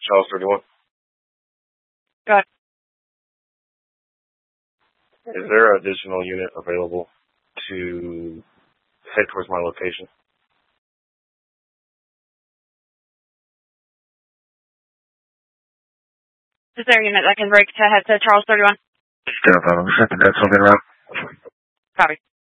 Charles 31. Go ahead. Is there an additional unit available to head towards my location? Is there a unit that can break to head to Charles 31? Stand up, I'm second. That's something around. Copy.